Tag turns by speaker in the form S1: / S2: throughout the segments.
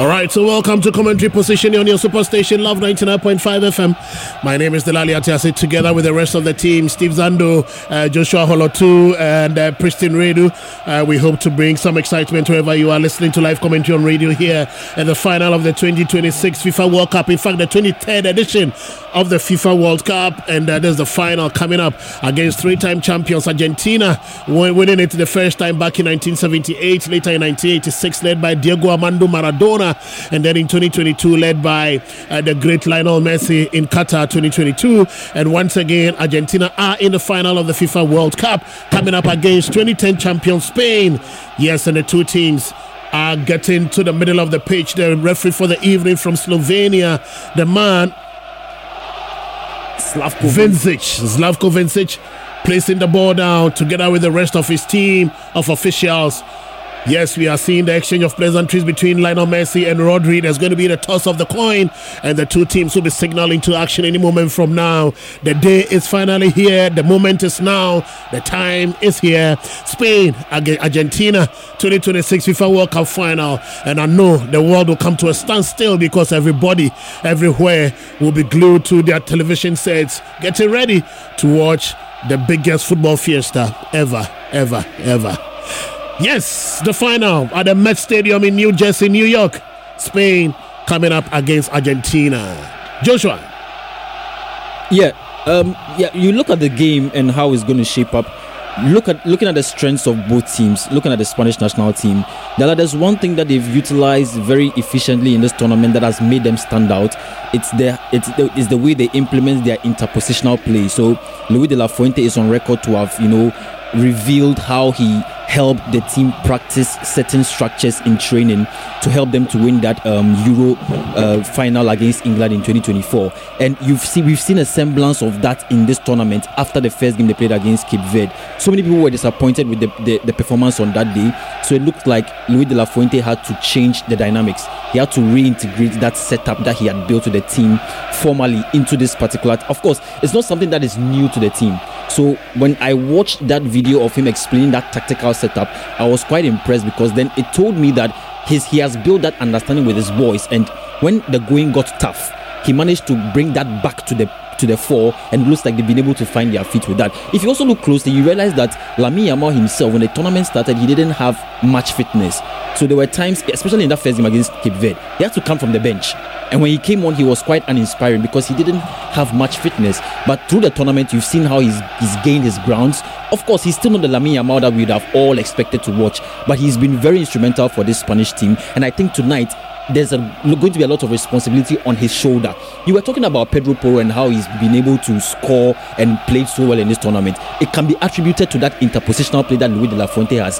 S1: All right, so welcome to Commentary Position on your superstation, Love 99.5 FM. My name is Delali Atiasi, together with the rest of the team, Steve Zando, Joshua Holotu, and Pristin Redu. We hope to bring some excitement wherever you are listening to live commentary on radio here at the final of the 2026 FIFA World Cup. In fact, the 23rd edition of the FIFA World Cup, and there's the final coming up against three-time champions Argentina, winning it the first time back in 1978, later in 1986, led by Diego Armando Maradona, and then in 2022 led by the great Lionel Messi in Qatar 2022. And once again, Argentina are in the final of the FIFA World Cup, coming up against 2010 champion Spain. Yes, and the two teams are getting to the middle of the pitch. The referee for the evening from Slovenia, the man Slavko Vincic, placing the ball down together with the rest of his team of officials. Yes, we are seeing the exchange of pleasantries between Lionel Messi and Rodri. There's going to be the toss of the coin, and the two teams will be signaling to action any moment from now. The day is finally here. The moment is now. The time is here. Spain against Argentina, 2026 FIFA World Cup final. And I know the world will come to a standstill because everybody, everywhere, will be glued to their television sets, getting ready to watch the biggest football fiesta ever. Yes, the final at the Met Stadium in New Jersey, New York. Spain coming up against Argentina. Joshua.
S2: Yeah. You look at the game and how it's going to shape up. Looking at the strengths of both teams, looking at the Spanish national team, there's one thing that they've utilized very efficiently in this tournament that has made them stand out. It's the way they implement their interpositional play. So Luis de la Fuente is on record to have revealed how he helped the team practice certain structures in training to help them to win that Euro final against England in 2024. And we've seen a semblance of that in this tournament after the first game they played against Cape Verde. So many people were disappointed with the performance on that day. So it looked like Luis de la Fuente had to change the dynamics. He had to reintegrate that setup that he had built to the team formally into this particular. Of course, it's not something that is new to the team. So when I watched that video of him explaining that tactical setup, I was quite impressed because then it told me that he has built that understanding with his boys, and when the going got tough, he managed to bring that back to the fore, and it looks like they've been able to find their feet with that. If you also look closely, you realize that Lamine Yamal himself, when the tournament started, he didn't have much fitness. So there were times, especially in that first game against Cape Verde, he had to come from the bench. And when he came on, he was quite uninspiring because he didn't have much fitness. But through the tournament, you've seen how he's gained his grounds. Of course, he's still not the Lamine Yamal that we'd have all expected to watch, but he's been very instrumental for this Spanish team. And I think tonight, there's going to be a lot of responsibility on his shoulder. You were talking about Pedro Porro and how he's been able to score and played so well in this tournament. It can be attributed to that interpositional play that Luis de la Fuente has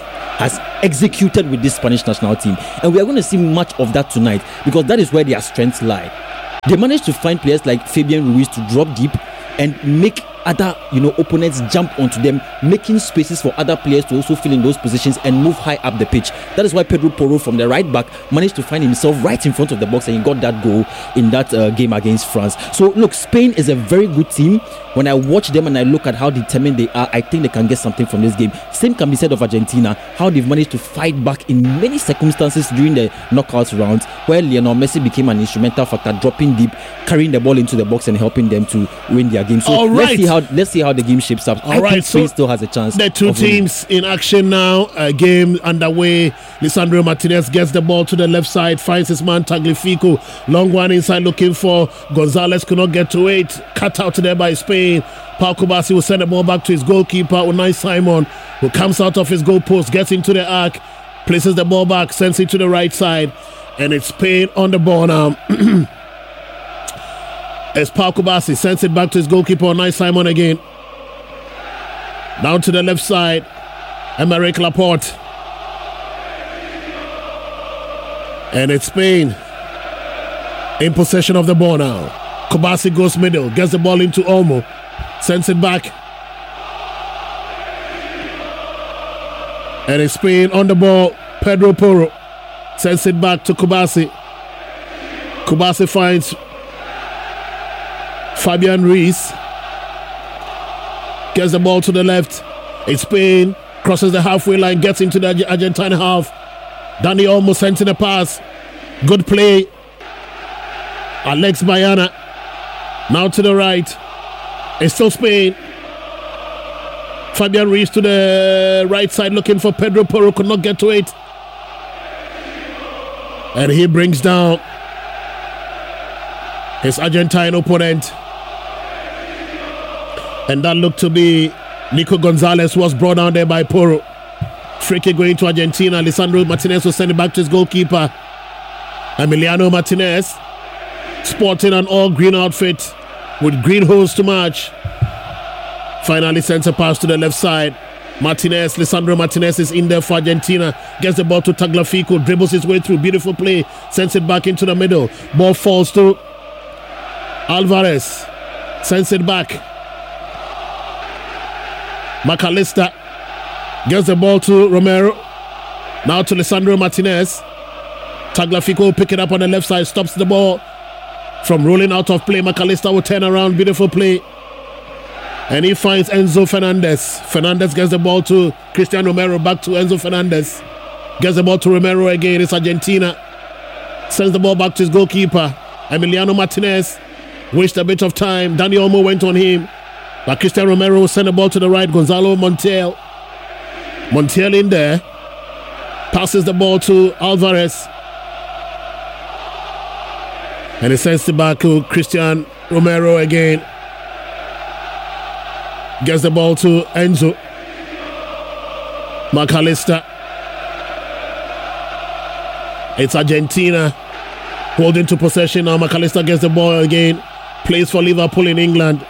S2: executed with this Spanish national team. And we are going to see much of that tonight because that is where their strengths lie. They managed to find players like Fabian Ruiz to drop deep and make other opponents jump onto them, making spaces for other players to also fill in those positions and move high up the pitch. That is why Pedro Porro from the right back managed to find himself right in front of the box, and he got that goal in that game against France. So look, Spain is a very good team. When I watch them and I look at how determined they are, I think they can get something from this game. Same can be said of Argentina, how they've managed to fight back in many circumstances during the knockout rounds, where Lionel Messi became an instrumental factor, dropping deep, carrying the ball into the box and helping them to win their game. So let's see how the game shapes up. I think Spain still has a chance.
S1: The two teams in action now. Game underway. Lisandro Martinez gets the ball to the left side, finds his man Tagliafico. Long one inside looking for Gonzalez, could not get to it. Cut out there by Spain. Pau Kubasi will send the ball back to his goalkeeper, Unai Simon, who comes out of his goal post, gets into the arc, places the ball back, sends it to the right side, and it's Spain on the ball now. As Pau Kubasi sends it back to his goalkeeper, Unai Simon again. Down to the left side, Aymeric Laporte. And it's Spain in possession of the ball now. Kubasi goes middle, gets the ball into Olmo, sends it back. And it's Spain on the ball. Pedro Porro sends it back to Kubasi. Kubasi finds Fabian Ruiz, gets the ball to the left. It's Spain, crosses the halfway line, gets into the Argentine half. Dani Olmo sends in a pass. Good play. Alex Bayana. Now to the right. It's still Spain. Fabian Ruiz to the right side looking for Pedro Porro. Could not get to it. And he brings down his Argentine opponent. And that looked to be Nico Gonzalez, who was brought down there by Porro. Free kick going to Argentina. Lisandro Martinez will send it back to his goalkeeper, Emiliano Martinez, sporting an all-green outfit with green hose to match. Finally sends a pass to the left side. Martinez, Lisandro Martinez is in there for Argentina. Gets the ball to Tagliafico, dribbles his way through. Beautiful play. Sends it back into the middle. Ball falls to Alvarez. Sends it back. McAllister gets the ball to Romero. Now to Lisandro Martinez. Tagliafico will pick it up on the left side. Stops the ball from rolling out of play. McAllister will turn around. Beautiful play. And he finds Enzo Fernandez. Fernandez gets the ball to Cristian Romero. Back to Enzo Fernandez. Gets the ball to Romero again. It's Argentina. Sends the ball back to his goalkeeper, Emiliano Martinez. Wasted a bit of time. Dani Olmo went on him. But Cristian Romero will send the ball to the right. Gonzalo Montiel. Montiel in there. Passes the ball to Alvarez. And he sends it back to Cristian Romero again. Gets the ball to Enzo. McAllister. It's Argentina holding to possession now. McAllister gets the ball again. Plays for Liverpool in England.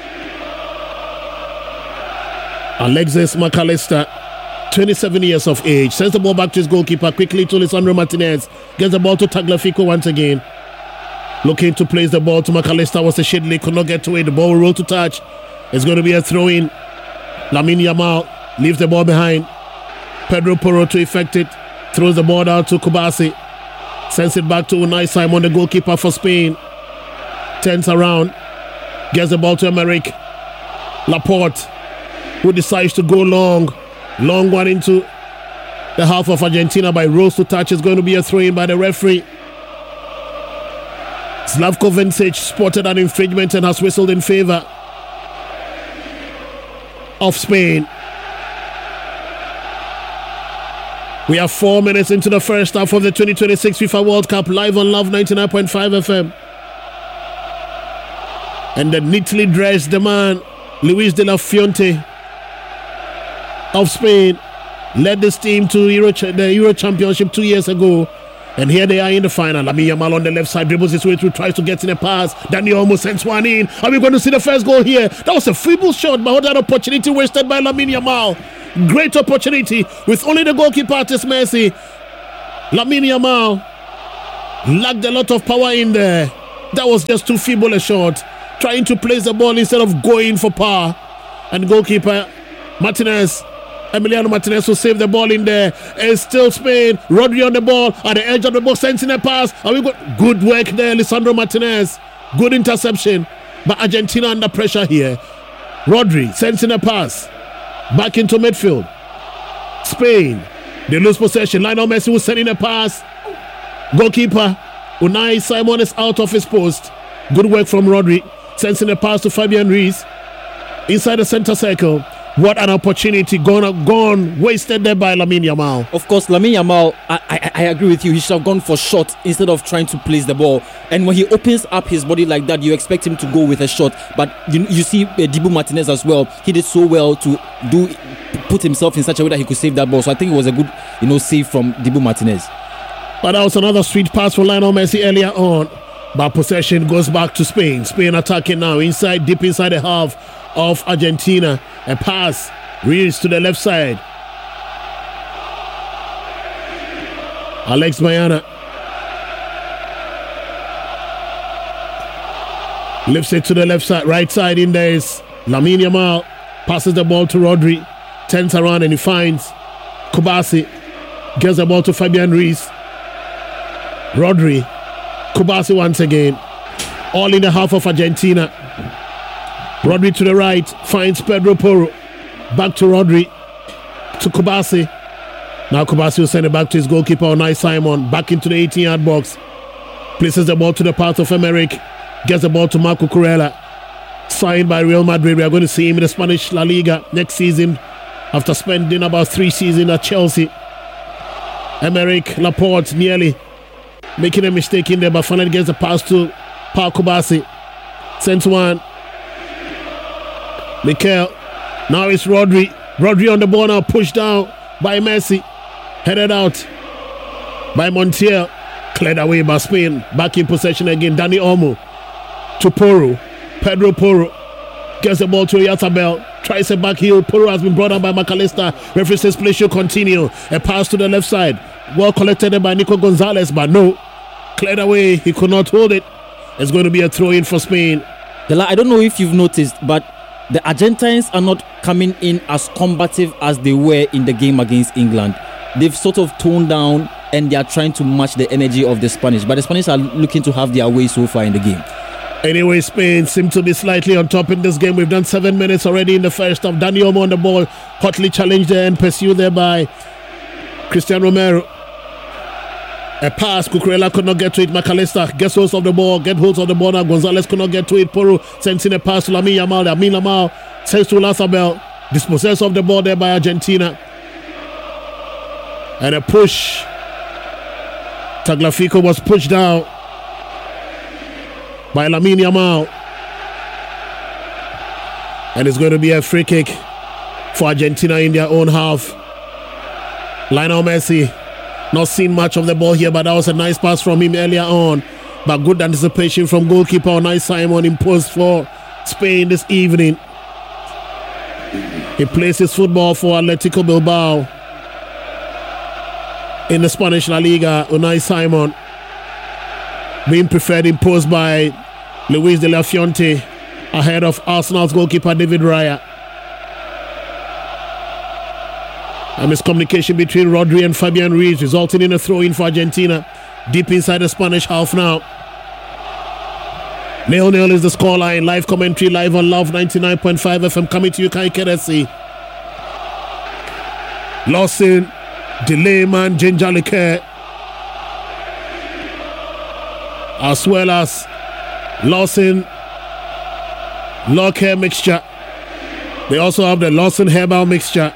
S1: Alexis McAllister, 27 years of age. Sends the ball back to his goalkeeper. Quickly to Lisandro Martinez. Gets the ball to Tagliafico once again. Looking to place the ball to McAllister. Was a Shidley. Could not get to it. The ball will roll to touch. It's going to be a throw-in. Lamine Yamal leaves the ball behind. Pedro Porro to effect it. Throws the ball out to Kubasi. Sends it back to Unai Simon, the goalkeeper for Spain. Turns around. Gets the ball to Emerick Laporte, who decides to go long. Long one into the half of Argentina by rolls to touch. It's going to be a throw-in by the referee. Slavko Vincic spotted an infringement and has whistled in favor of Spain. We are 4 minutes into the first half of the 2026 FIFA World Cup, live on Love 99.5 FM. And the neatly dressed man, Luis de la Fuente of Spain, led this team to the Euro Championship 2 years ago. And here they are in the final. Lamine Yamal on the left side dribbles his way through, tries to get in a pass. Dani almost sends one in. Are we going to see the first goal here? That was a feeble shot, but what that opportunity wasted by Lamine Yamal. Great opportunity with only the goalkeeper at his mercy. Lamine Yamal lacked a lot of power in there. That was just too feeble a shot. Trying to place the ball instead of going for power. And goalkeeper Martinez, Emiliano Martinez, will save the ball in there. It's still Spain. Rodri on the ball at the edge of the box, sends in a pass. And we got good work there, Lisandro Martinez. Good interception. But Argentina under pressure here. Rodri sends in a pass. Back into midfield. Spain, they lose possession. Lionel Messi will send in a pass. Goalkeeper Unai Simon is out of his post. Good work from Rodri. Sends in a pass to Fabian Ruiz. Inside the center circle. What an opportunity gone wasted there by Lamine Yamal.
S2: Of course, Lamine Yamal, I agree with you. He should have gone for shot instead of trying to place the ball. And when he opens up his body like that, you expect him to go with a shot. But you see Dibu Martinez as well. He did so well to put himself in such a way that he could save that ball. So I think it was a good, save from Dibu Martinez.
S1: But that was another sweet pass for Lionel Messi earlier on. But possession goes back to Spain. Spain attacking now deep inside the half of Argentina. A pass reads to the left side. Alex Bayana lifts it to the left side. Right side in there is Lamine Yamal. Passes the ball to Rodri. Turns around and he finds Kubasi. Gets the ball to Fabian Ruiz. Rodri. Kubasi once again. All in the half of Argentina. Rodri to the right, finds Pedro Porro. Back to Rodri. To Kubasi. Now Kubasi will send it back to his goalkeeper, Unai Simon. Back into the 18-yard box. Places the ball to the path of Emerick. Gets the ball to Marco Cucurella. Signed by Real Madrid. We are going to see him in the Spanish La Liga next season after spending about 3 seasons at Chelsea. Emerick Laporte nearly making a mistake in there, but finally gets the pass to Paul Kubasi. Sends one. Mikel. Now it's Rodri. Rodri on the ball now, pushed down by Messi. Headed out by Montiel. Cleared away by Spain. Back in possession again. Dani Olmo to Porro. Pedro Porro gets the ball to Yatabel. Tries a back heel. Porro has been brought up by McAllister. Referee says play should continue. A pass to the left side. Well collected by Nico Gonzalez, but no. Cleared away. He could not hold it. It's going to be a throw-in for Spain.
S2: I don't know if you've noticed, but the Argentines are not coming in as combative as they were in the game against England. They've sort of toned down and they are trying to match the energy of the Spanish. But the Spanish are looking to have their way so far in the game.
S1: Anyway, Spain seem to be slightly on top in this game. We've done 7 minutes already in the first half. Dani Olmo on the ball, hotly challenged there and pursued there by Cristian Romero. A pass, Cucurella could not get to it. McAllister gets hold of the ball, now. Gonzalez could not get to it. Porro sends in a pass to Lamine Yamal. Lamine Yamal sends to Lazabel. Dispossessed of the ball there by Argentina. And a push. Tagliafico was pushed down by Lamine Yamal. And it's going to be a free kick for Argentina in their own half. Lionel Messi. Not seen much of the ball here, but that was a nice pass from him earlier on. But good anticipation from goalkeeper Unai Simon imposed for Spain this evening. He plays his football for Atletico Bilbao in the Spanish La Liga. Unai Simon being preferred, imposed by Luis de la Fuente ahead of Arsenal's goalkeeper David Raya. A miscommunication between Rodri and Fabian Ruiz resulting in a throw-in for Argentina. Deep inside the Spanish half now. 0-0 is the scoreline. Live commentary live on Love 99.5 FM coming to you courtesy Lawson, Delayman, Gingerlicare, as well as Lawson Law-Care mixture. They also have the Lawson Herbal mixture.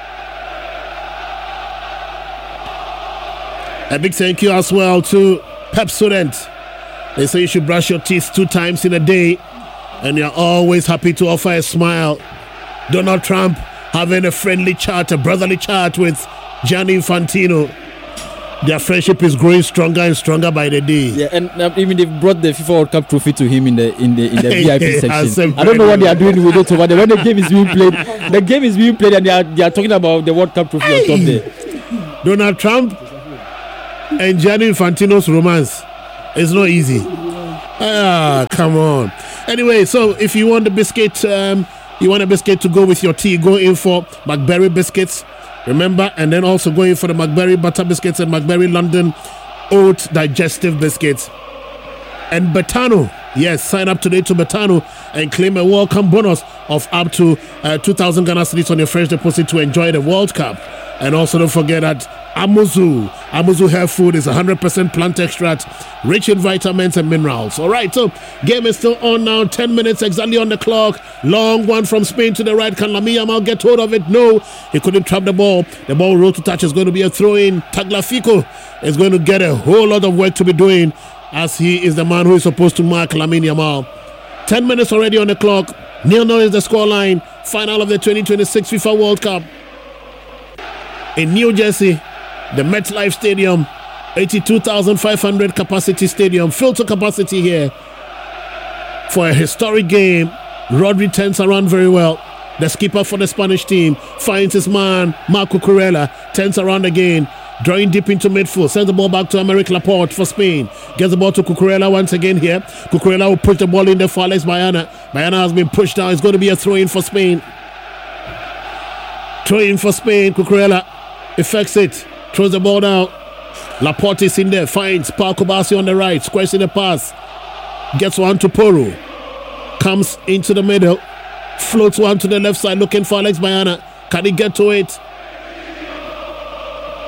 S1: A big thank you as well to Pepsodent. They say you should brush your teeth 2 times in a day, and you're always happy to offer a smile. Donald Trump having a friendly chat, a brotherly chat with Gianni Infantino. Their friendship is growing stronger and stronger by the day.
S2: Yeah, and even they've brought the FIFA World Cup trophy to him in the VIP section. I don't know what they are doing with it over there. When the game is being played, and they are talking about the World Cup trophy on top there.
S1: Donald Trump and Gianni Infantino's romance is not easy. Come on. Anyway, so if you want the biscuit, you want a biscuit to go with your tea, go in for McBerry biscuits. Remember, and then also go in for the McBerry butter biscuits and McBerry London oat digestive biscuits. And Betano, yes, sign up today to Betano and claim a welcome bonus of up to 2,000 Ghana cedis on your first deposit to enjoy the World Cup. And also don't forget that Amuzu Hair Food is 100% plant extract, rich in vitamins and minerals. All right, so game is still on now. 10 minutes exactly on the clock. Long one from Spain to the right. Can Lamine Yamal get hold of it? No, he couldn't trap the ball. The ball rolled to touch. Is going to be a throw-in. Tagliafico is going to get a whole lot of work to be doing, as he is the man who is supposed to mark Lamine Yamal. 10 minutes already on the clock. 0-0 is the scoreline. Final of the 2026 FIFA World Cup in New Jersey, the MetLife Stadium, 82,500 capacity stadium, filled to capacity here for a historic game. Rodri turns around very well. The skipper for the Spanish team finds his man, Marco Cucurella, turns around again, drawing deep into midfield, sends the ball back to Emerick Laporte for Spain. Gets the ball to Cucurella once again here. Cucurella will push the ball in there for Alex Bayana. Bayana has been pushed down. It's going to be a throw-in for Spain. Throw-in for Spain. Cucurella effects it, throws the ball down. Laporte is in there, finds Paul Kubasi on the right, squares in the pass, gets one to Porro, comes into the middle, floats one to the left side looking for Alex Bayana. Can he get to it?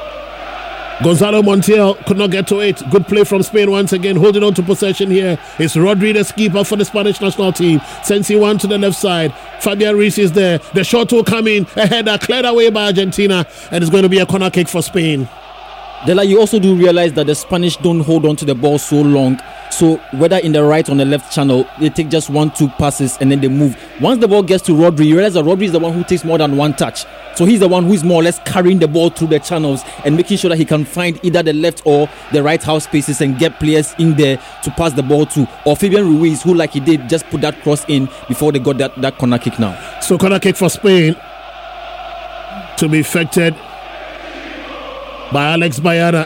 S1: Gonzalo Montiel could not get to it. Good play from Spain once again, holding on to possession here. It's Rodri, the keeper for the Spanish national team. Sends he one to the left side. Fabian Ruiz is there. The shot will come in. A header cleared away by Argentina, and it's going to be a corner kick for Spain.
S2: Dela, you also do realize that the Spanish don't hold on to the ball so long. So whether in the right or the left channel, they take just 1-2 passes and then they move. Once the ball gets to Rodri, you realize that Rodri is the one who takes more than one touch. So he's the one who is more or less carrying the ball through the channels and making sure that he can find either the left or the right half spaces and get players in there to pass the ball to. Or Fabian Ruiz, who like he did, just put that cross in before they got that corner kick now.
S1: So corner kick for Spain to be effected by Alex Bayana.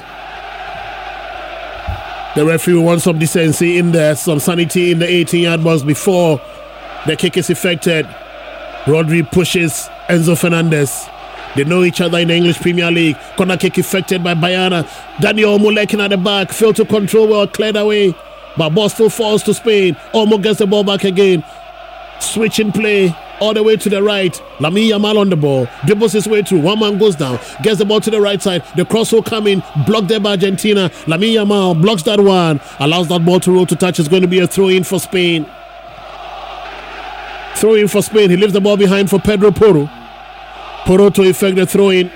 S1: The referee wants some decency in there, some sanity in the 18-yard box before the kick is effected. Rodri pushes Enzo Fernandez. They know each other in the English Premier League. Corner kick effected by Bayana. Daniel Olmo lurking at the back, failed to control well, cleared away. But ball still falls to Spain. Olmo gets the ball back again. Switching play all the way to the right. Lamine Yamal on the ball, dribbles his way through. One man goes down, gets the ball to the right side. The cross will come in, blocked there by Argentina. Lamine Yamal blocks that one, allows that ball to roll to touch. It's going to be a throw-in for Spain. Throw-in for Spain. He leaves the ball behind for Pedro Porro. Porro to effect the throw-in.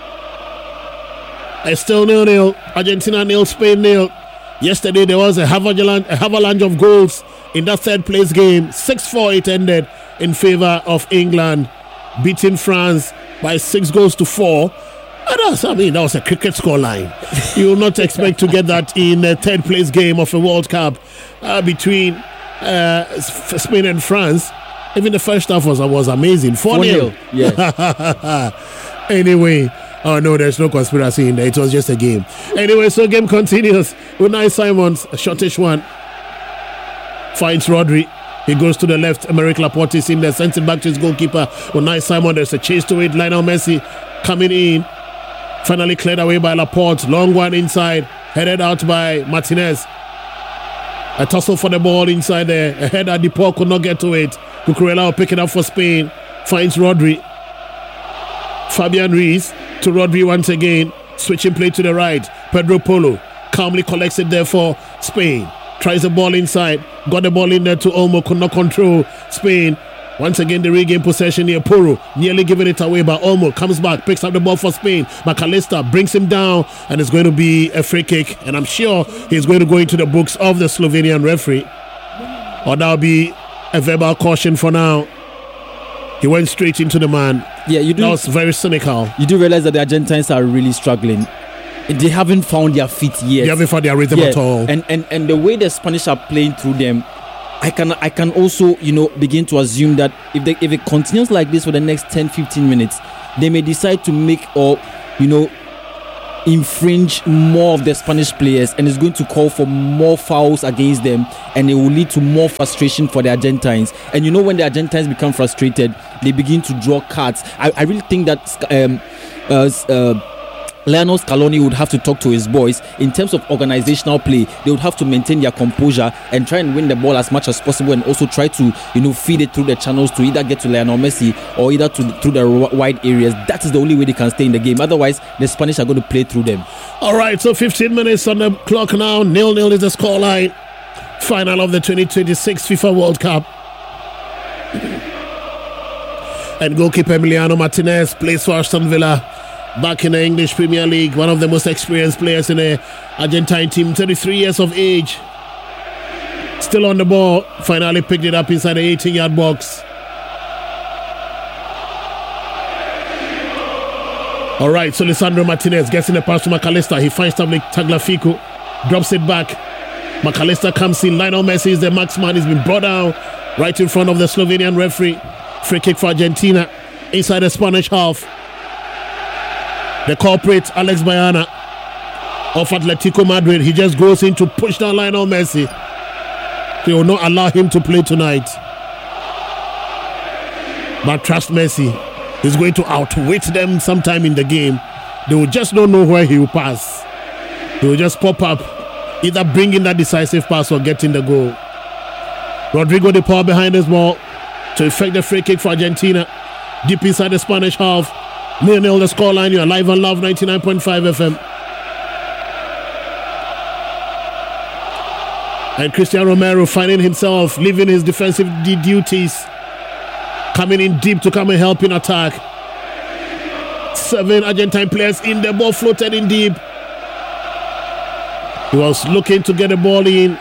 S1: It's still 0-0. Argentina 0, Spain 0. Yesterday there was a avalanche of goals in that third place game. 6-4 it ended in favor of England, beating France by 6-4. That was a cricket scoreline. You will not expect to get that in a third place game of a World Cup between Spain and France. Even the first half was amazing. 4-0.
S2: Yeah.
S1: Anyway. Oh no, there's no conspiracy in there. It was just a game. Anyway, so game continues. Unai Simons, a shortish one, finds Rodri. He goes to the left. Emerick Laporte is in there, sends it back to his goalkeeper. Unai Simon, there's a chase to it. Lionel Messi coming in. Finally cleared away by Laporte. Long one inside. Headed out by Martinez. A tussle for the ball inside there. A header, DePaul could not get to it. Cucurella will pick it up for Spain. Finds Rodri. Fabian Ruiz to Rodri once again. Switching play to the right. Pedro Porro calmly collects it there for Spain. Tries the ball inside. Got the ball in there to Olmo. Could not control Spain. Once again, the regain possession here. Porro nearly giving it away, but Olmo comes back, picks up the ball for Spain. McAllister brings him down, and it's going to be a free kick. And I'm sure he's going to go into the books of the Slovenian referee. Or that'll be a verbal caution for now. He went straight into the man.
S2: Yeah, you do.
S1: That was very cynical.
S2: You do realize that the Argentines are really struggling. They haven't found their feet yet.
S1: They haven't found their rhythm at all.
S2: And the way the Spanish are playing through them, I can also begin to assume that if it continues like this for the next 10-15 minutes, they may decide to make or infringe more of the Spanish players, and it's going to call for more fouls against them, and it will lead to more frustration for the Argentines. And when the Argentines become frustrated, they begin to draw cards. I really think that Lionel Scaloni would have to talk to his boys in terms of organizational play. They would have to maintain their composure and try and win the ball as much as possible, and also try to feed it through the channels to either get to Lionel Messi or either through the wide areas. That is the only way they can stay in the game. Otherwise, the Spanish are going to play through them. All
S1: right, so 15 minutes on the clock now. 0-0 is the scoreline. Final of the 2026 FIFA World Cup. And goalkeeper Emiliano Martinez plays for Aston Villa. Back in the English Premier League, one of the most experienced players in the Argentine team, 33 years of age. Still on the ball, finally picked it up inside the 18-yard box. All right, so Lisandro Martinez gets in the pass to McAllister. He finds Tagliafico, drops it back. McAllister comes in. Lionel Messi is the marksman. He's been brought down right in front of the Slovenian referee. Free kick for Argentina inside the Spanish half. The culprit, Alex Bayana of Atletico Madrid, he just goes in to push down Lionel Messi. They will not allow him to play tonight. But trust Messi, he's going to outwit them sometime in the game. They will just don't know where he will pass. He will just pop up, either bring in that decisive pass or get in the goal. Rodrigo de Paul behind his ball to effect the free kick for Argentina. Deep inside the Spanish half. 0-0 the scoreline. You're live on Love 99.5 FM. And Christian Romero finding himself leaving his defensive duties, coming in deep to come and help in attack. 7 Argentine players in, the ball floated in deep. He was looking to get the ball in.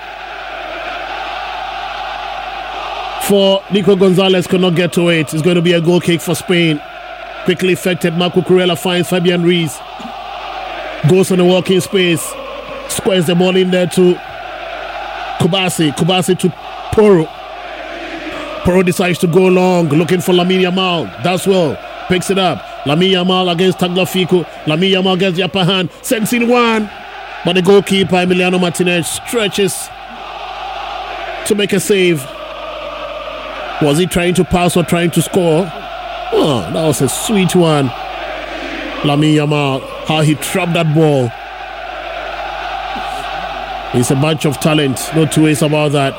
S1: For Nico Gonzalez could not get to it. It's going to be a goal kick for Spain. Quickly affected. Marco Cucurella finds Fabian Ruiz. Goes on the walking space. Squares the ball in there to Kubasi. Kubasi to Porro. Porro decides to go long, looking for Lamine Yamal. That's well. Picks it up. Lamine Yamal against Tagliafico. Lamine Yamal gets the upper hand. Sends in one. But the goalkeeper, Emiliano Martinez, stretches to make a save. Was he trying to pass or trying to score? Oh, that was a sweet one. Lamine Yamal, how he trapped that ball. He's a bunch of talent, no two ways about that.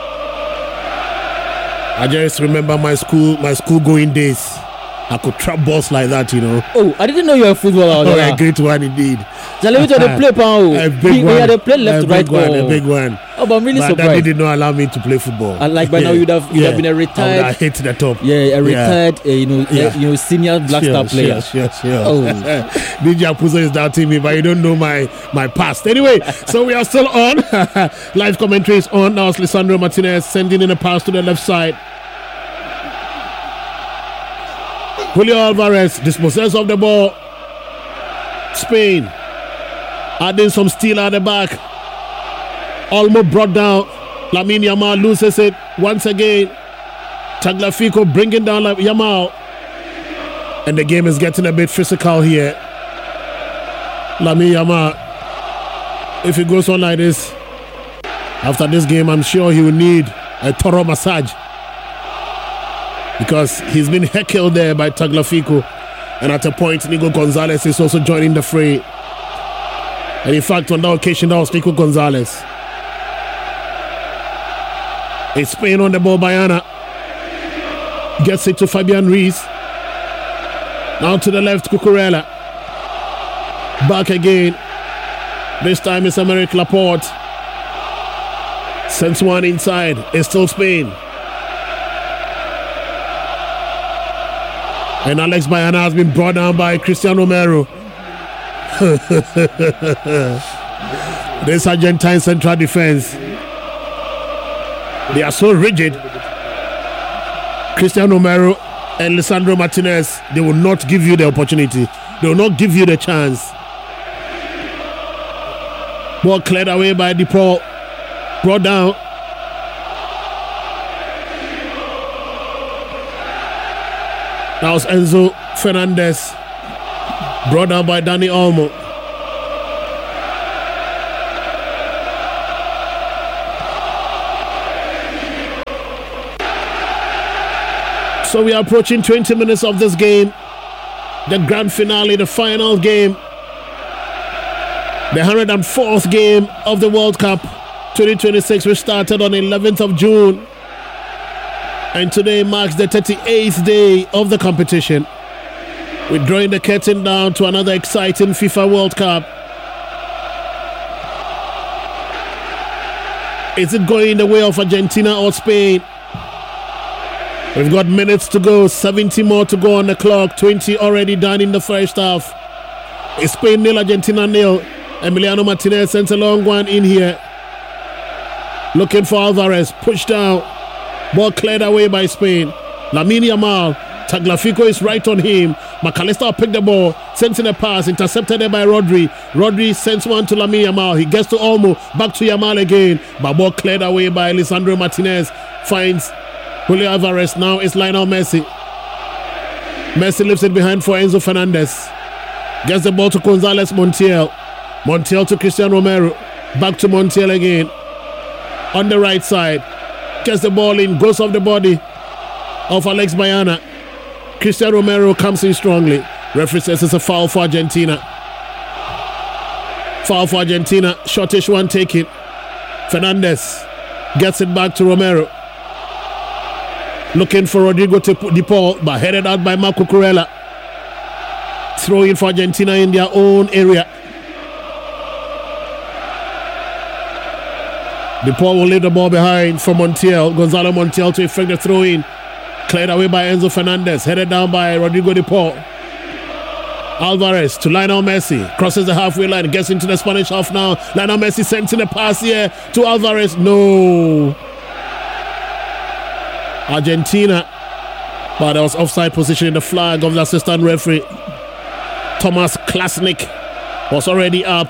S1: I just remember my school going days. I could trap balls like that, you know.
S2: Oh, I didn't know you were a footballer.
S1: Oh, a great one indeed.
S2: So let me tell you, the play pound.
S1: A big one.
S2: We had a play left, right,
S1: a big one.
S2: Oh, but I'm really
S1: but
S2: surprised.
S1: That did not allow me to play football.
S2: And like by now, you'd have been a retired.
S1: I hit the top.
S2: Yeah, a retired, senior Black Star player.
S1: Yes.
S2: Oh,
S1: DJ Puzo is doubting me, but you don't know my past. Anyway, so we are still on. Live commentary is on. Now it's Lisandro Martinez sending in a pass to the left side. Julio Alvarez dispossesses of the ball. Spain adding some steel at the back. Almost brought down. Lamine Yamal loses it once again. Tagliafico bringing down Yamal. And the game is getting a bit physical here. Lamine Yamal, if it goes on like this, after this game, I'm sure he will need a thorough massage. Because he's been heckled there by Tagliafico. And at a point, Nico Gonzalez is also joining the fray. And in fact, on that occasion, that was Nico Gonzalez. It's Spain on the ball. Bayana gets it to Fabian Ruiz. Now to the left, Cucurella. Back again. This time it's Aymeric Laporte. Sends one inside. It's still Spain. And Alex Bayana has been brought down by Christian Romero. This Argentine central defense, they are so rigid. Christian Romero and Lisandro Martinez, they will not give you the opportunity. They will not give you the chance. Ball cleared away by DePaul. Brought down. That was Enzo Fernandez, brought down by Dani Olmo. So we are approaching 20 minutes of this game. The grand finale, the final game. The 104th game of the World Cup 2026, which started on 11th of June. And today marks the 38th day of the competition. We're drawing the curtain down to another exciting FIFA World Cup. Is it going the way of Argentina or Spain? We've got minutes to go, 70 more to go on the clock, 20 already done in the first half. It's Spain 0, Argentina 0. Emiliano Martinez sends a long one in here. Looking for Alvarez, pushed down. Ball cleared away by Spain. Lamine Yamal. Tagliafico is right on him. McAllister picked the ball, sends in a pass, intercepted there by Rodri. Rodri sends one to Lamine Yamal. He gets to Olmo, back to Yamal again. But ball cleared away by Lisandro Martinez. Finds Julio Alvarez. Now it's Lionel Messi. Messi lifts it behind for Enzo Fernandez. Gets the ball to Gonzalez Montiel. Montiel to Christian Romero. Back to Montiel again. On the right side. Gets the ball in, goes off the body of Alex Bayana. Christian Romero comes in strongly. Referee says it's a foul for Argentina. Foul for Argentina. Shortish one taken. Fernandez gets it back to Romero. Looking for Rodrigo DePaul, but headed out by Marco Cucurella. Throw in for Argentina in their own area. DePaul will leave the ball behind for Montiel. Gonzalo Montiel to effect the throw in. Cleared away by Enzo Fernandez. Headed down by Rodrigo DePaul. Alvarez to Lionel Messi. Crosses the halfway line. Gets into the Spanish half now. Lionel Messi sends in a pass here to Alvarez. No. Argentina. But there was offside position in the flag of the assistant referee. Thomas Klasnik was already up.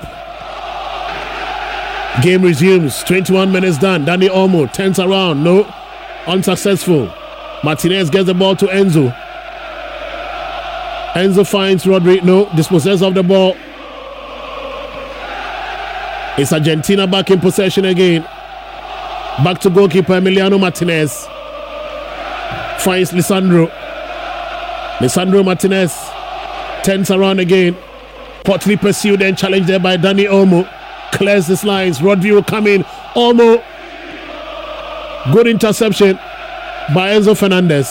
S1: Game resumes. 21 minutes done. Dani Olmo turns around. No. Unsuccessful. Martinez gets the ball to Enzo. Enzo finds Rodri. No. Dispossess of the ball. It's Argentina back in possession again. Back to goalkeeper Emiliano Martinez. Finds Lisandro. Lisandro Martinez turns around again. Hotly pursued and challenged there by Dani Olmo. Clears his lines. Rodri will come in. Olmo. Good interception by Enzo Fernandez.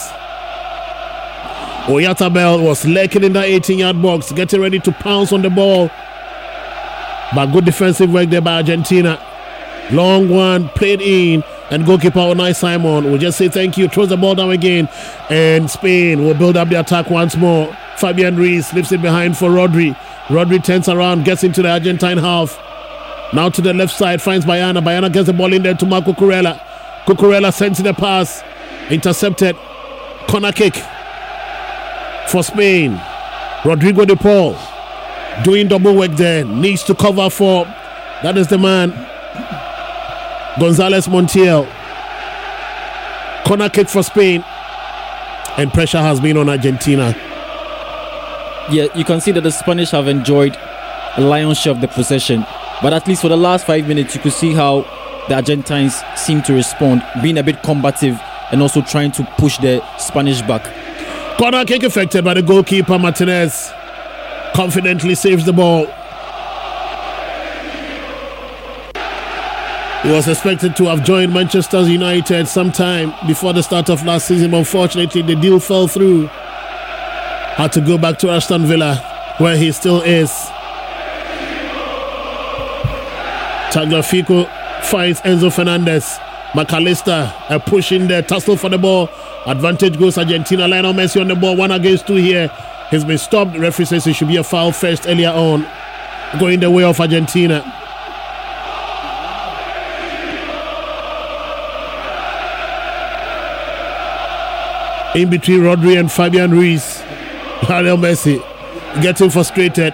S1: Oyarzabal was lurking in the 18-yard box, getting ready to pounce on the ball. But good defensive work there by Argentina. Long one played in, and goalkeeper Unai Simon will just say thank you, throws the ball down again, and Spain will build up the attack once more. Fabian Ruiz slips it behind for Rodri. Rodri turns around, gets into the Argentine half. Now to the left side, finds Bayana. Bayana gets the ball in there to Marco Cucurella. Cucurella sends in the pass. Intercepted. Corner kick for Spain. Rodrigo DePaul doing double work there. Needs to cover for. That is the man. González Montiel. Corner kick for Spain. And pressure has been on Argentina.
S2: Yeah, you can see that the Spanish have enjoyed a lion's share of the possession. But at least for the last 5 minutes, you could see how the Argentines seem to respond, being a bit combative and also trying to push the Spanish back.
S1: Corner kick affected by the goalkeeper Martinez. Confidently saves the ball. He was expected to have joined Manchester United sometime before the start of last season, but unfortunately the deal fell through. Had to go back to Aston Villa, where he still is. Tagliafico finds Enzo Fernandez. McAllister a push in there, tussle for the ball. Advantage goes Argentina. Lionel Messi on the ball, 1 against 2 here. He's been stopped. The referee says it should be a foul first earlier on, going the way of Argentina. In between Rodri and Fabian Ruiz, Lionel Messi getting frustrated.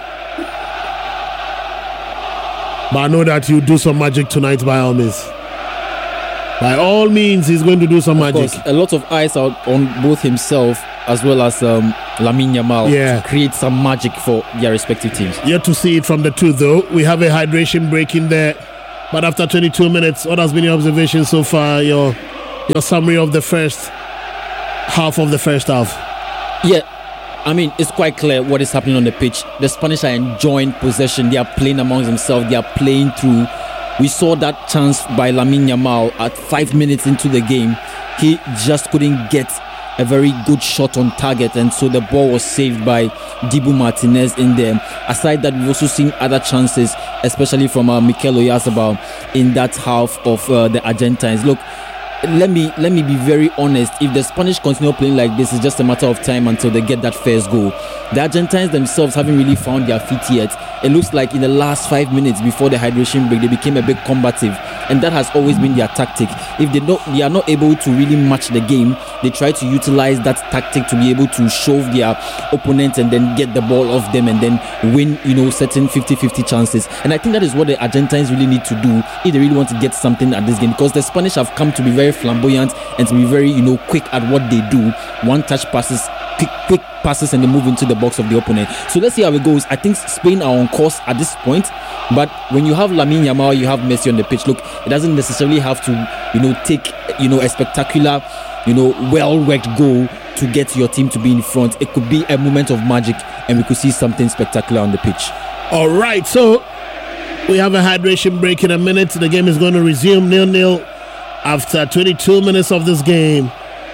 S1: But I know that you do some magic tonight by all means. By all means, he's going to do some magic.
S2: Course, a lot of eyes are on both himself as well as Lamine Yamal to create some magic for their respective teams.
S1: Yet to see it from the two, though. We have a hydration break in there. But after 22 minutes, what has been your observation so far? Your summary of the first half of the first half?
S2: Yeah. I mean, it's quite clear what is happening on the pitch. The Spanish are enjoying possession. They are playing amongst themselves. They are playing through. We saw that chance by Lamine Yamal at 5 minutes into the game. He just couldn't get a very good shot on target, and so the ball was saved by Dibu Martinez in there. Aside that, we've also seen other chances, especially from Mikel Oyarzabal in that half of the Argentines. Look, let me be very honest. If the Spanish continue playing like this, it's just a matter of time until they get that first goal. The Argentines themselves haven't really found their feet yet. It looks like in the last 5 minutes before the hydration break, they became a bit combative, and that has always been their tactic. If they are not able to really match the game, they try to utilize that tactic to be able to shove their opponents and then get the ball off them and then win, certain 50-50 chances. And I think that is what the Argentines really need to do if they really want to get something at this game, because the Spanish have come to be very flamboyant and to be very quick at what they do. One touch passes, quick passes, and they move into the box of the opponent. So let's see how it goes. I think Spain are on course at this point, but when you have Lamine Yamal, you have Messi on the pitch. Look, it doesn't necessarily have to take a spectacular well-worked goal to get your team to be in front. It could be a moment of magic and we could see something spectacular on the pitch.
S1: All right, so we have a hydration break in a minute. The game is going to resume 0-0 after 22 minutes of this game.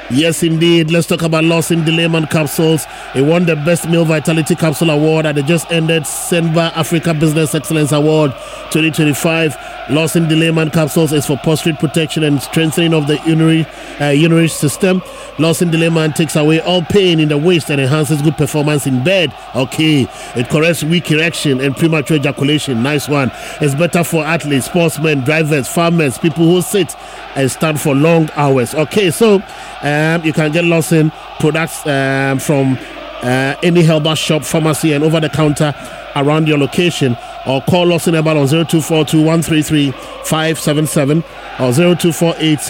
S1: Yes, indeed. Let's talk about Lawson Delayman capsules. He won the Best Male Vitality Capsule Award at the just ended Senba Africa Business Excellence Award 2025. Lawson Delayman capsules is for prostate protection and strengthening of the urinary system. Lawson Delayman takes away all pain in the waist and enhances good performance in bed. Okay. It corrects weak erection and premature ejaculation. Nice one. It's better for athletes, sportsmen, drivers, farmers, people who sit and stand for long hours. Okay, so you can get Lawson products from any herbal shop, pharmacy, and over the counter around your location, or call Lawson Herbal on 0242 133 577 or 0248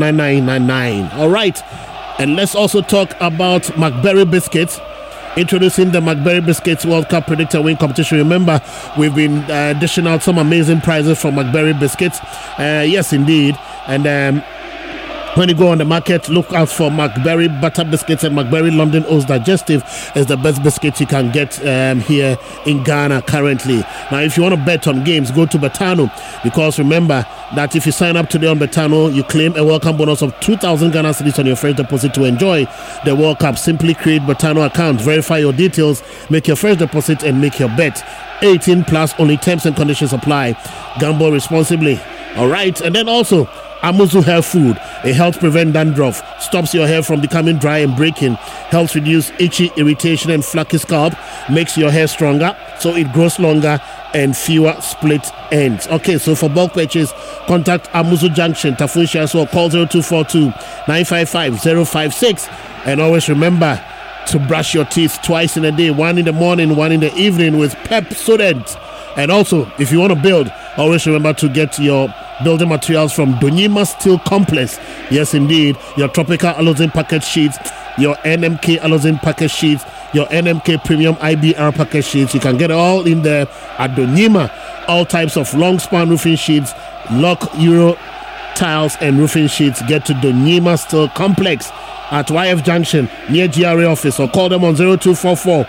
S1: 619999. All right, and let's also talk about McBerry biscuits. Introducing the McBerry Biscuits World Cup Predictor Win competition. Remember, we've been dishing out some amazing prizes from McBerry Biscuits. Yes, indeed. And when you go on the market, look out for McBerry Butter Biscuits and McBerry London Oats Digestive is the best biscuits you can get here in Ghana currently. Now, if you want to bet on games, go to Betano, because remember that if you sign up today on Betano, you claim a welcome bonus of 2,000 Ghana cedis on your first deposit to enjoy the World Cup. Simply create Betano account, verify your details, make your first deposit, and make your bet. 18 plus, only terms and conditions apply. Gamble responsibly. All right, and then also Amuzu Hair Food. It helps prevent dandruff, stops your hair from becoming dry and breaking, helps reduce itchy, irritation, and flaky scalp, makes your hair stronger so it grows longer and fewer split ends. Okay, so for bulk purchase, contact Amuzu Junction, Tafunsha, so call 0242 955 056. And always remember to brush your teeth twice in a day, one in the morning, one in the evening with Pepsodent. And also, if you want to build, always remember to get your building materials from Donyima Steel Complex. Yes, indeed. Your tropical Alozine package sheets, your NMK Alozine package sheets, your NMK Premium IBR package sheets. You can get it all in there at Donyima. All types of long span roofing sheets, lock Euro tiles and roofing sheets. Get to Donyima Steel Complex at YF Junction near GRA office, or call them on 0244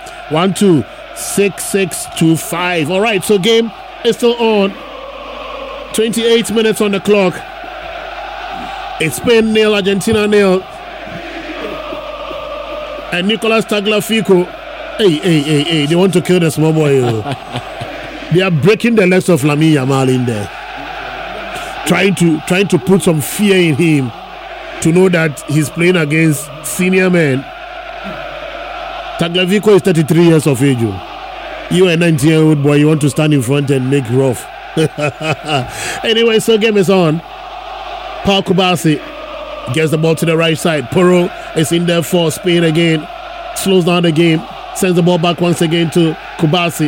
S1: 126625. All right, so game is still on. 28 minutes on the clock. It's Spain 0, Argentina 0. And Nicolas Tagliafico. Hey, they want to kill the small boy. They are breaking the legs of Lamine Yamal in there. Trying to put some fear in him to know that he's playing against senior men. Tagliafico is 33 years of age. You a 19-year-old boy, you want to stand in front and make rough. Anyway, so game is on. Paul Kubasi gets the ball to the right side. Porro is in there for Spain again. Slows down the game. Sends the ball back once again to Kubasi.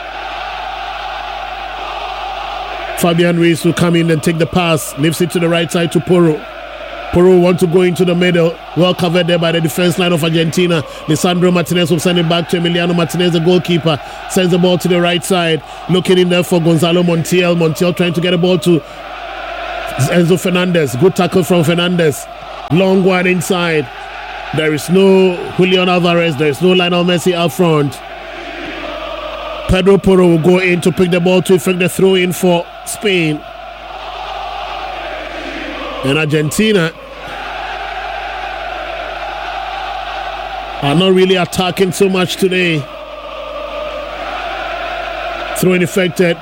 S1: Fabian Ruiz will come in and take the pass. Lifts it to the right side to Porro. Porro wants to go into the middle. Well covered there by the defense line of Argentina. Lisandro Martinez will send it back to Emiliano Martinez, the goalkeeper. Sends the ball to the right side. Looking in there for Gonzalo Montiel. Montiel trying to get a ball to Enzo Fernandez. Good tackle from Fernandez. Long one inside. There is no Julian Alvarez. There is no Lionel Messi up front. Pedro Porro will go in to pick the ball to effect the throw in for Spain. And Argentina are not really attacking so much today. Throw-in effected.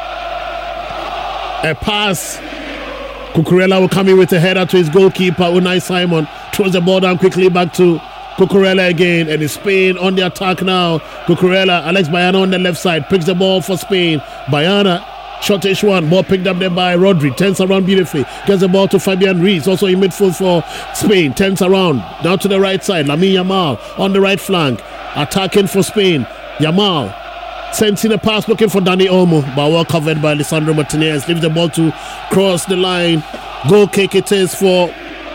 S1: A pass. Cucurella will come in with a header to his goalkeeper, Unai Simon. Throws the ball down quickly back to Cucurella again. And it's Spain on the attack now. Cucurella, Alex Bayana on the left side. Picks the ball for Spain. Bayana. Shortish one, ball picked up there by Rodri, turns around beautifully, gets the ball to Fabian Ruiz, also in midfield for Spain, turns around, down to the right side, Lamine Yamal on the right flank, attacking for Spain. Yamal sends in a pass looking for Dani Olmo, but well covered by Lisandro Martinez, leaves the ball to cross the line. Goal kick it is for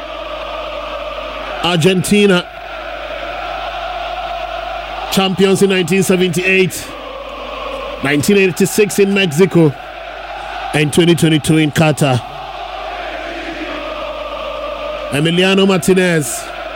S1: Argentina, champions in 1978, 1986 in Mexico, and 2022 in Qatar. Emiliano Martinez.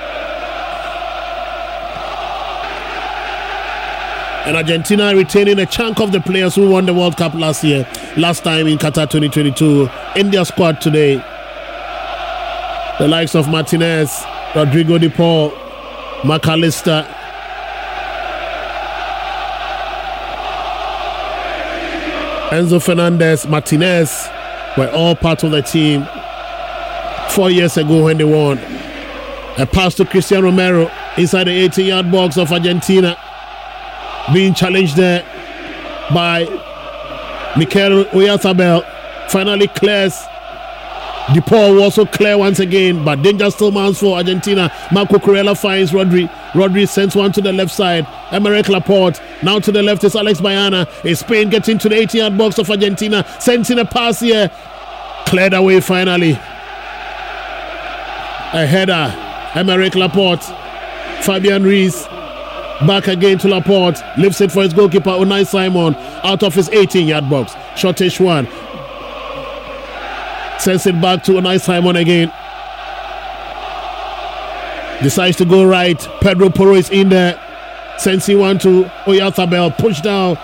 S1: And Argentina retaining a chunk of the players who won the World Cup last time in Qatar 2022 in their squad today. The likes of Martinez, Rodrigo De Paul, McAllister, Enzo Fernandez, Martinez were all part of the team 4 years ago when they won. A pass to Cristian Romero inside the 18-yard box of Argentina, being challenged there by Mikel Oyarzabal. Finally clears. De Paul will also clear once again, but danger still mounts for Argentina. Marco Kurela finds Rodri. Rodri sends one to the left side. Emerick Laporte. Now to the left is Alex Bayana. Is Spain getting to the 18-yard box of Argentina? Sends in a pass here. Cleared away finally. A header. Emerick Laporte. Fabian Ruiz. Back again to Laporte. Lifts it for his goalkeeper, Unai Simon. Out of his 18-yard box. Shortish one. Sends it back to Unai Simon again. Decides to go right. Pedro Porro is in there. Sends it one to Oyarzabal. Pushed down.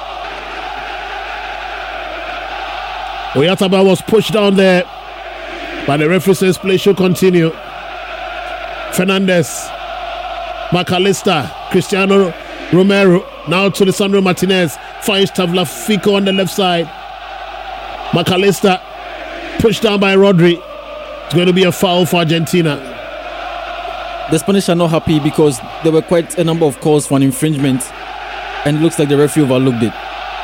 S1: Oyarzabal was pushed down there. But the referee says play should continue. Fernandez. McAllister. Cristiano Romero. Now to Lisandro Martinez. Finds Tagliafico on the left side. McAllister. Pushed down by Rodri. It's going to be a foul for Argentina.
S2: The Spanish are not happy because there were quite a number of calls for an infringement, and it looks like the referee overlooked it.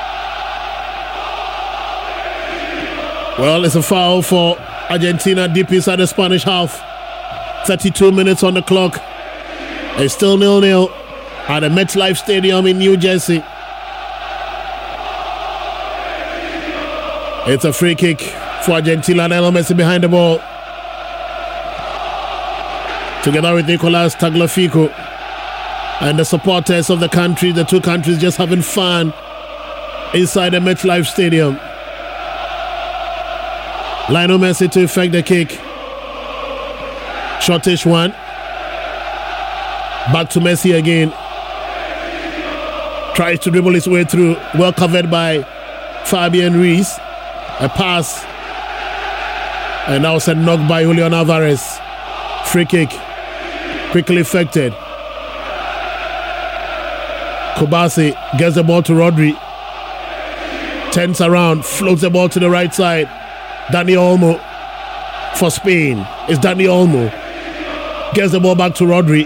S1: Well, it's a foul for Argentina deep inside the Spanish half. 32 minutes on the clock. It's still 0-0 at the MetLife Stadium in New Jersey. It's a free kick for Argentina. Lionel Messi behind the ball, together with Nicolas Tagliafico and the supporters of the country. The two countries just having fun inside the MetLife Stadium. Lionel Messi to effect the kick. Shortish one. Back to Messi again. Tries to dribble his way through. Well covered by Fabian Ruiz. A pass. And now said knocked by Julian Alvarez. Free kick. Quickly effected. Kobasi gets the ball to Rodri. Turns around. Floats the ball to the right side. Dani Olmo for Spain. It's Dani Olmo. Gets the ball back to Rodri.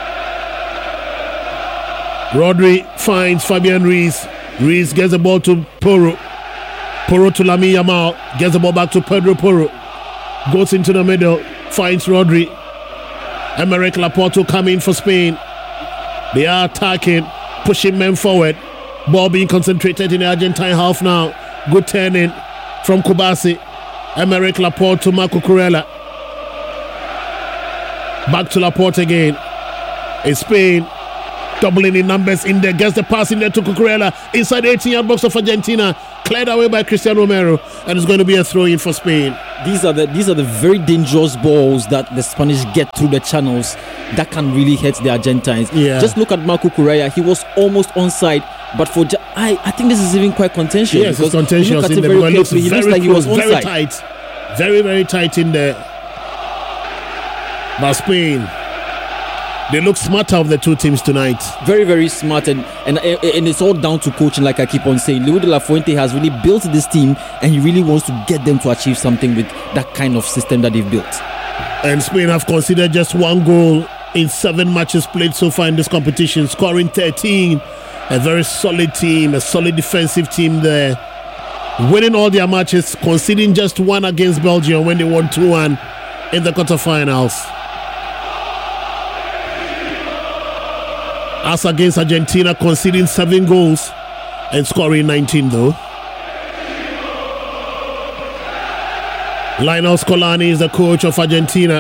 S1: Rodri finds Fabian Ruiz. Ruiz gets the ball to Porro. Porro to Lamine Yamal. Gets the ball back to Pedro Porro. Goes into the middle. Finds Rodri. Emerick Laporte coming for Spain. They are attacking. Pushing men forward. Ball being concentrated in the Argentine half now. Good turning from Kobasi. Emerick Laporte to Marco Kurela. Back to Laporte again. It's Spain doubling in numbers in there. Gets the pass in there to Cucurella inside the 18-yard box of Argentina. Cleared away by Cristian Romero, and it's going to be a throw-in for Spain.
S2: These are the very dangerous balls that the Spanish get through the channels that can really hurt the Argentines.
S1: Yeah.
S2: Just look at Marco Correa. He was almost onside, but for I think this is even quite contentious.
S1: Yes, it's contentious.
S2: Look at
S1: in
S2: it very closely. He looks like he was onside.
S1: Very tight. Very, very tight in there. But Spain, they look smarter of the two teams tonight.
S2: Very, very smart, and it's all down to coaching, like I keep on saying. Luis de la Fuente has really built this team, and he really wants to get them to achieve something with that kind of system that they've built.
S1: And Spain have considered just one goal in 7 matches played so far in this competition, scoring 13. A very solid team, a solid defensive team there. Winning all their matches, conceding just one against Belgium when they won 2-1 in the quarterfinals. As against Argentina, conceding 7 goals and scoring 19 though. Lionel Scolani is the coach of Argentina.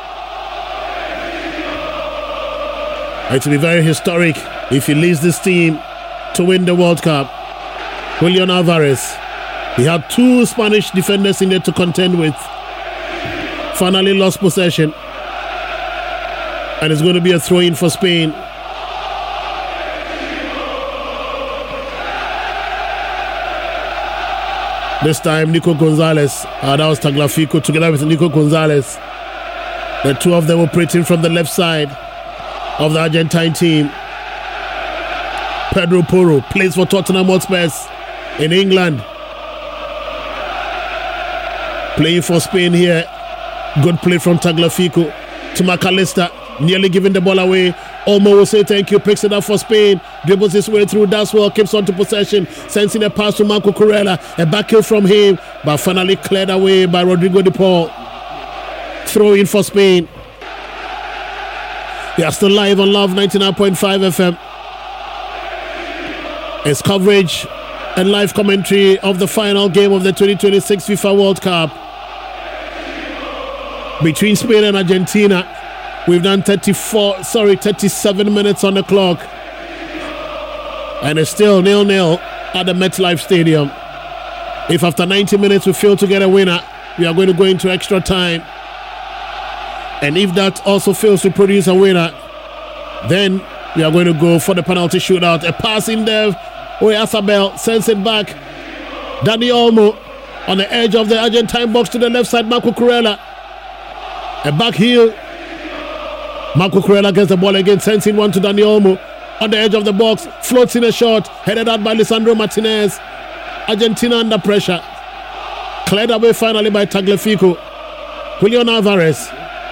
S1: It will be very historic if he leads this team to win the World Cup. Julian Alvarez, he had 2 Spanish defenders in there to contend with. Finally lost possession. And it's going to be a throw-in for Spain. This time, Nico Gonzalez. That was Tagliafico together with Nico Gonzalez. The two of them operating from the left side of the Argentine team. Pedro Porro plays for Tottenham Hotspur in England. Playing for Spain here. Good play from Tagliafico to McAllister. Nearly giving the ball away. Olmo will say thank you. Picks it up for Spain. Dribbles his way through. Does well. Keeps on to possession. Sends in a pass to Marco Corella. A back heel from him. But finally cleared away by Rodrigo de Paul. Throw in for Spain. We are still live on Love 99.5 FM. It's coverage and live commentary of the final game of the 2026 FIFA World Cup between Spain and Argentina. We've done 37 minutes on the clock. And it's still 0-0 at the MetLife Stadium. If after 90 minutes we fail to get a winner, we are going to go into extra time. And if that also fails to produce a winner, then we are going to go for the penalty shootout. A pass in there. Oyarzabal sends it back. Dani Olmo on the edge of the Argentine box to the left side. Marco Corella. A back heel. Marco Corella gets the ball again, sends in one to Dani Olmo on the edge of the box, floats in a shot, headed out by Lisandro Martinez. Argentina under pressure. Cleared away finally by Tagliafico. Julian Alvarez.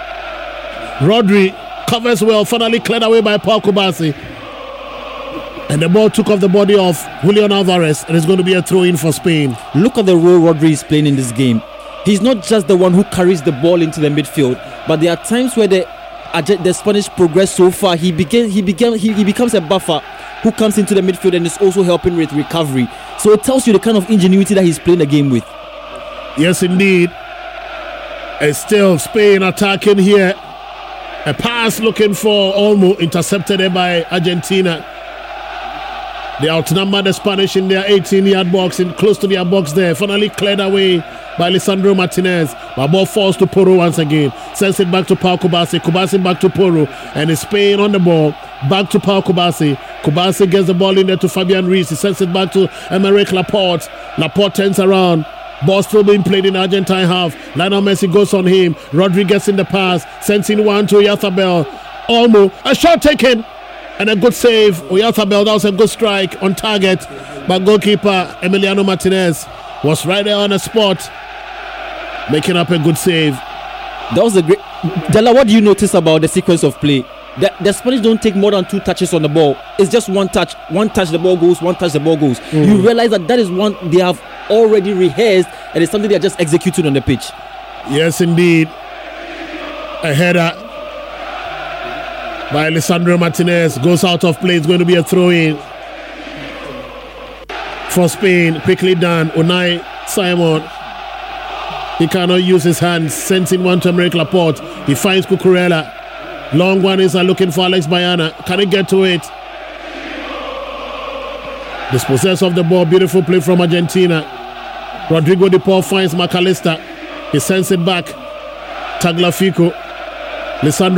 S1: Rodri covers well, finally cleared away by Paul Kubasi. And the ball took off the body of Julian Alvarez, and it's going to be a throw-in for Spain.
S2: Look at the role Rodri is playing in this game. He's not just the one who carries the ball into the midfield, but there are times where the Spanish progress so far. He becomes a buffer who comes into the midfield and is also helping with recovery. So it tells you the kind of ingenuity that he's playing the game with.
S1: Yes, indeed. It's still Spain attacking here. A pass looking for Olmo, intercepted there by Argentina. They outnumber the Spanish in their 18-yard box, in close to their box there. Finally cleared away by Lisandro Martinez. But ball falls to Porro once again. Sends it back to Paul Kubasi. Kubasi back to Porro. And it's Spain on the ball. Back to Paul Kubasi. Kubasi gets the ball in there to Fabian Ruiz. He sends it back to Aymeric Laporte. Laporte turns around. Ball still being played in the Argentine half. Lionel Messi goes on him. Rodri gets in the pass. Sends in one to Oyarzabal. Olmo. A shot taken. And a good save. Oyarzabal, that was a good strike on target. But goalkeeper Emiliano Martinez was right there on the spot, making up a good save.
S2: That was a great... Della, what do you notice about the sequence of play? The Spanish don't take more than 2 touches on the ball. It's just one touch. One touch, the ball goes. One touch, the ball goes. You realize that is one they have already rehearsed, and it's something they are just executing on the pitch.
S1: Yes, indeed. A header by Lisandro Martinez goes out of play. It's going to be a throw-in for Spain. Quickly done. Unai Simon. He cannot use his hands. Sends in one to Aymeric Laporte. He finds Cucurella. Long one is looking for Alex Bayana. Can he get to it? Dispossess of the ball. Beautiful play from Argentina. Rodrigo de Paul finds McAllister. He sends it back. Tagliafico. Lisandro